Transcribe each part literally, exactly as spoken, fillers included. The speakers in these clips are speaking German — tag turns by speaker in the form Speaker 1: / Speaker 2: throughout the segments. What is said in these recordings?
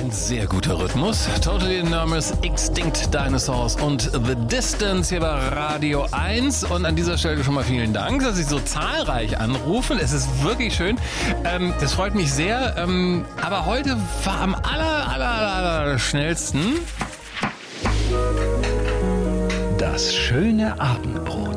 Speaker 1: Ein sehr guter Rhythmus. Totally Enormous, Extinct Dinosaurs und The Distance hier bei Radio eins. Und an dieser Stelle schon mal vielen Dank, dass Sie so zahlreich anrufen. Es ist wirklich schön. Ähm, das freut mich sehr. Ähm, aber heute war am aller, aller, aller schnellsten
Speaker 2: das schöne Abendbrot.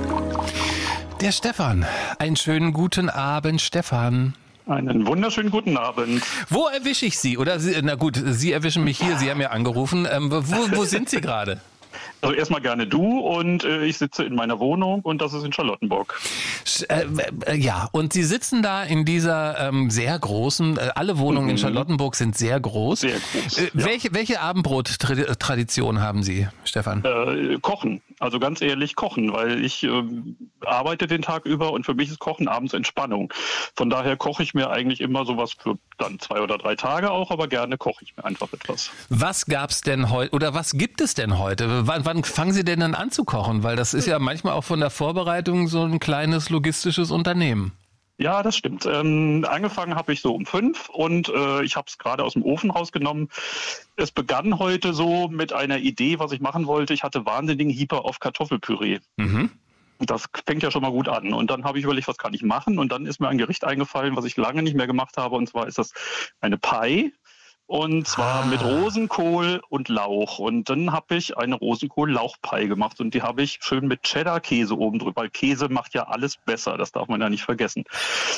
Speaker 1: Der Stefan. Einen schönen guten Abend, Stefan.
Speaker 3: Einen wunderschönen guten Abend.
Speaker 1: Wo erwische ich Sie? Oder Sie, na gut, Sie erwischen mich hier, Sie haben ja angerufen. Ähm, wo, wo sind Sie gerade?
Speaker 3: Also erstmal gerne du und äh, ich sitze in meiner Wohnung und das ist in Charlottenburg.
Speaker 1: Äh, äh, ja, und Sie sitzen da in dieser ähm, sehr großen, äh, alle Wohnungen mhm. in Charlottenburg sind sehr groß.
Speaker 3: Sehr groß,
Speaker 1: äh,
Speaker 3: ja.
Speaker 1: Welche, welche Abendbrot-Tradition haben Sie, Stefan?
Speaker 3: Äh, kochen, also ganz ehrlich kochen, weil ich äh, arbeite den Tag über und für mich ist Kochen abends Entspannung. Von daher koche ich mir eigentlich immer sowas für dann zwei oder drei Tage auch, aber gerne koche ich mir einfach etwas.
Speaker 1: Was gab's denn heute oder was gibt es denn heute? Wann, wann fangen Sie denn dann an zu kochen? Weil das ist ja manchmal auch von der Vorbereitung so ein kleines logistisches Unternehmen.
Speaker 3: Ja, das stimmt. Ähm, angefangen habe ich so um fünf und äh, ich habe es gerade aus dem Ofen rausgenommen. Es begann heute so mit einer Idee, was ich machen wollte. Ich hatte wahnsinnigen Hieper auf Kartoffelpüree. Mhm. Das fängt ja schon mal gut an. Und dann habe ich überlegt, was kann ich machen? Und dann ist mir ein Gericht eingefallen, was ich lange nicht mehr gemacht habe. Und zwar ist das eine Pie. Und zwar ah. mit Rosenkohl und Lauch. Und dann habe ich eine Rosenkohl-Lauchpie gemacht. Und die habe ich schön mit Cheddar-Käse oben drüber. Weil Käse macht ja alles besser. Das darf man ja nicht vergessen.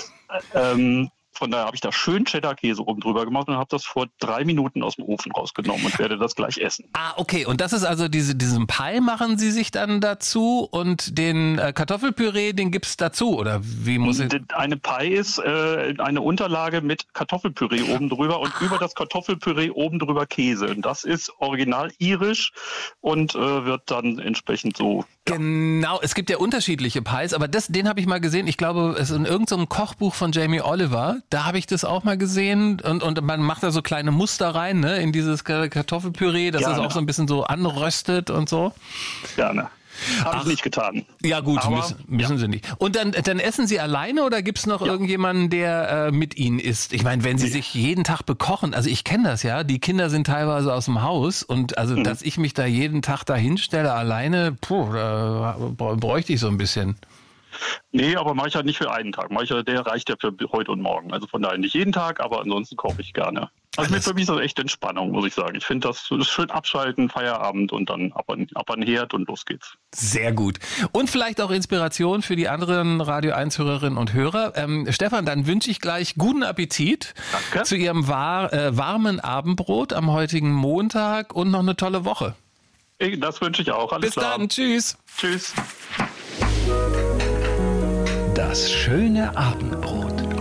Speaker 3: Ähm, von daher habe ich da schön Cheddar-Käse oben drüber gemacht und habe das vor drei Minuten aus dem Ofen rausgenommen und werde das gleich essen.
Speaker 1: Ah, okay. Und das ist also diese, diesen Pie machen Sie sich dann dazu und den äh, Kartoffelpüree, den gibt's dazu? Oder wie muss ich?
Speaker 3: Eine Pie ist äh, eine Unterlage mit Kartoffelpüree oben drüber und über das Kartoffelpüree oben drüber Käse. Und das ist original irisch und äh, wird dann entsprechend so. Ja.
Speaker 1: Genau, es gibt ja unterschiedliche Pies, aber das, den habe ich mal gesehen. Ich glaube, es ist in irgendeinem Kochbuch von Jamie Oliver. Da habe ich das auch mal gesehen und, und man macht da so kleine Muster rein, ne, in dieses Kartoffelpüree, dass es auch so ein bisschen so anröstet und so.
Speaker 3: Gerne. Habe ich nicht getan.
Speaker 1: Ja gut,
Speaker 3: aber,
Speaker 1: müssen, müssen ja. Sie nicht. Und dann, dann essen Sie alleine oder gibt es noch ja. irgendjemanden, der äh, mit Ihnen isst? Ich meine, wenn Sie nee. sich jeden Tag bekochen, also ich kenne das ja, die Kinder sind teilweise aus dem Haus und also, mhm. dass ich mich da jeden Tag da hinstelle alleine, puh, da bräuchte ich so ein bisschen.
Speaker 3: Nee, aber mache ich halt nicht für einen Tag. Mache ich ja, der reicht ja für heute und morgen. Also von daher nicht jeden Tag, aber ansonsten koche ich gerne. Also für mich ist das echt Entspannung, muss ich sagen. Ich finde das, das schön abschalten, Feierabend und dann ab an, ab an den Herd und los geht's.
Speaker 1: Sehr gut. Und vielleicht auch Inspiration für die anderen Radio eins Hörerinnen und Hörer. Ähm, Stefan, dann wünsche ich gleich guten Appetit.
Speaker 3: Danke.
Speaker 1: Zu Ihrem war, äh, warmen Abendbrot am heutigen Montag und noch eine tolle Woche.
Speaker 3: Das wünsche ich auch. Alles
Speaker 1: Bis
Speaker 3: klar.
Speaker 1: dann. Tschüss.
Speaker 3: Tschüss.
Speaker 2: Das schöne Abendbrot.